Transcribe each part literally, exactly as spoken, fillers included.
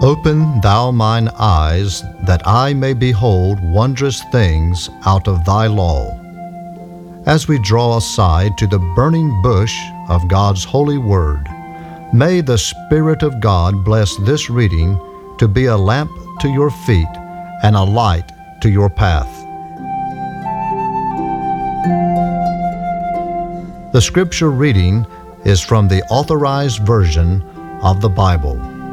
Open thou mine eyes, that I may behold wondrous things out of thy law. As we draw aside to the burning bush of God's holy word, may the Spirit of God bless this reading to be a lamp to your feet and a light to your path. The scripture reading is from the Authorized Version of the Bible.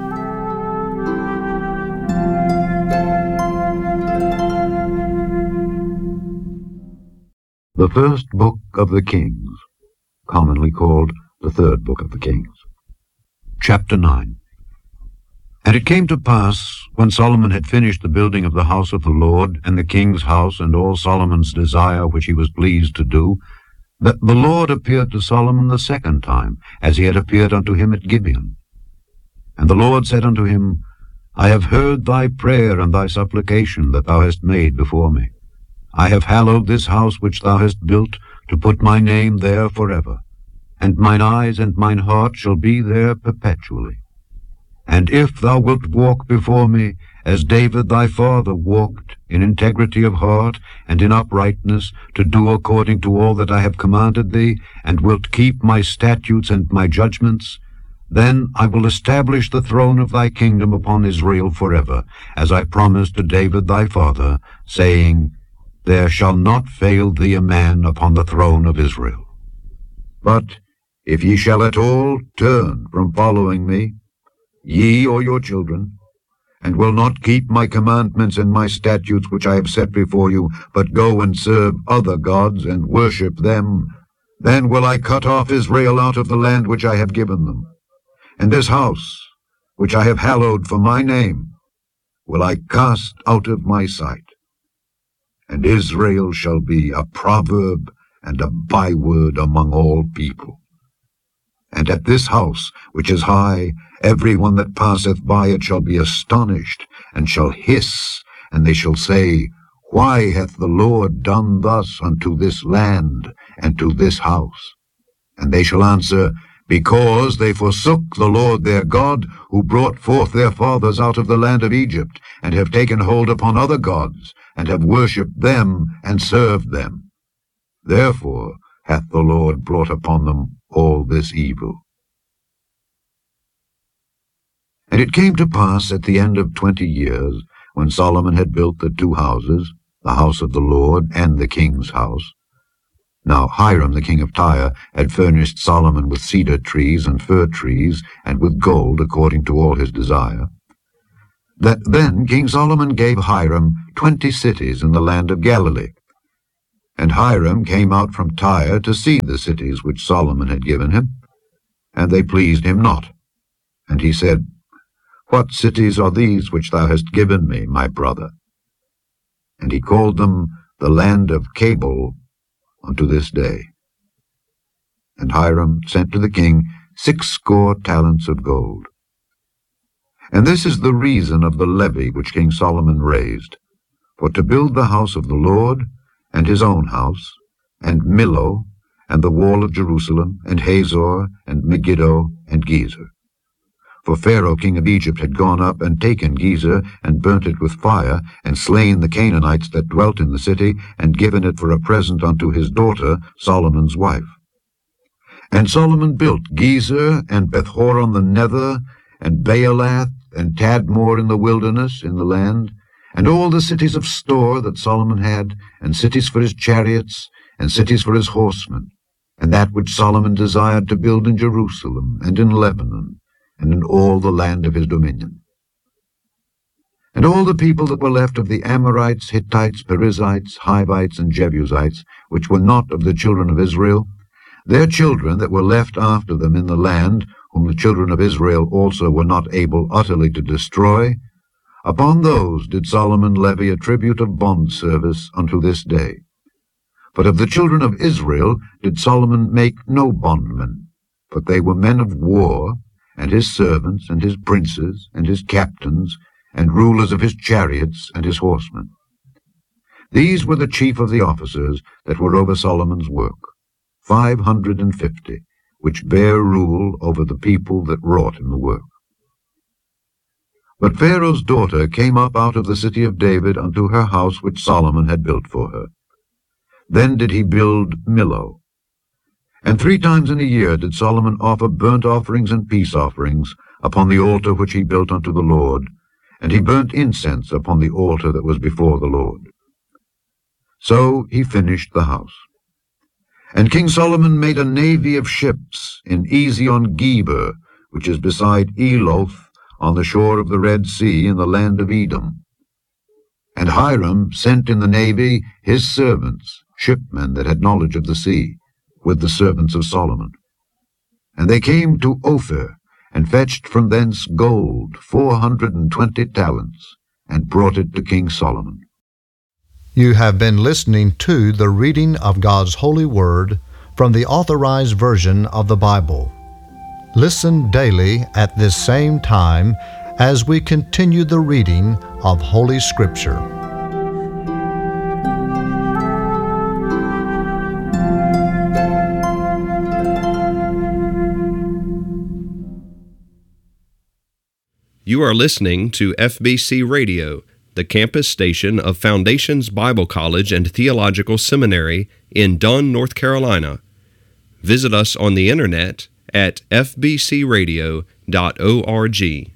The first book of the Kings, commonly called the third book of the Kings. Chapter nine. And it came to pass, when Solomon had finished the building of the house of the Lord, and the king's house, and all Solomon's desire which he was pleased to do, that the Lord appeared to Solomon the second time, as he had appeared unto him at Gibeon. And the Lord said unto him, I have heard thy prayer and thy supplication that thou hast made before me. I have hallowed this house which thou hast built, to put my name there forever. And mine eyes and mine heart shall be there perpetually. And if thou wilt walk before me, as David thy father walked, in integrity of heart and in uprightness, to do according to all that I have commanded thee, and wilt keep my statutes and my judgments, then I will establish the throne of thy kingdom upon Israel forever, as I promised to David thy father, saying, There shall not fail thee a man upon the throne of Israel. But if ye shall at all turn from following me, ye or your children, and will not keep my commandments and my statutes which I have set before you, but go and serve other gods and worship them, then will I cut off Israel out of the land which I have given them. And this house, which I have hallowed for my name, will I cast out of my sight. And Israel shall be a proverb and a byword among all people. And at this house, which is high, every one that passeth by it shall be astonished, and shall hiss, and they shall say, Why hath the Lord done thus unto this land, and to this house? And they shall answer, Because they forsook the Lord their God, who brought forth their fathers out of the land of Egypt, and have taken hold upon other gods, and have worshipped them, and served them. Therefore hath the Lord brought upon them all this evil. And it came to pass at the end of twenty years, when Solomon had built the two houses, the house of the Lord and the king's house. Now Hiram the king of Tyre had furnished Solomon with cedar trees and fir trees, and with gold according to all his desire. That then King Solomon gave Hiram twenty cities in the land of Galilee. And Hiram came out from Tyre to see the cities which Solomon had given him, and they pleased him not. And he said, What cities are these which thou hast given me, my brother? And he called them the land of Cabul unto this day. And Hiram sent to the king six score talents of gold. And this is the reason of the levy which King Solomon raised, for to build the house of the Lord, and his own house, and Millo, and the wall of Jerusalem, and Hazor, and Megiddo, and Gezer. For Pharaoh king of Egypt had gone up and taken Gezer, and burnt it with fire, and slain the Canaanites that dwelt in the city, and given it for a present unto his daughter, Solomon's wife. And Solomon built Gezer, and Bethhoron the Nether, and Baalath, and Tadmor in the wilderness, in the land, and all the cities of store that Solomon had, and cities for his chariots, and cities for his horsemen, and that which Solomon desired to build in Jerusalem, and in Lebanon, and in all the land of his dominion. And all the people that were left of the Amorites, Hittites, Perizzites, Hivites, and Jebusites, which were not of the children of Israel, their children that were left after them in the land, whom the children of Israel also were not able utterly to destroy, upon those did Solomon levy a tribute of bond service unto this day. But of the children of Israel did Solomon make no bondmen, but they were men of war, and his servants, and his princes, and his captains, and rulers of his chariots, and his horsemen. These were the chief of the officers that were over Solomon's work, five hundred and fifty, which bare rule over the people that wrought in the work. But Pharaoh's daughter came up out of the city of David unto her house which Solomon had built for her. Then did he build Millo. And three times in a year did Solomon offer burnt offerings and peace offerings upon the altar which he built unto the Lord, and he burnt incense upon the altar that was before the Lord. So he finished the house. And King Solomon made a navy of ships in Ezion-Geber, which is beside Eloth, on the shore of the Red Sea in the land of Edom. And Hiram sent in the navy his servants, shipmen that had knowledge of the sea, with the servants of Solomon. And they came to Ophir, and fetched from thence gold, four hundred and twenty talents, and brought it to King Solomon. You have been listening to the reading of God's holy word from the Authorized Version of the Bible. Listen daily at this same time as we continue the reading of Holy Scripture. You are listening to F B C Radio, the campus station of Foundations Bible College and Theological Seminary in Dunn, North Carolina. Visit us on the internet at f b c radio dot org.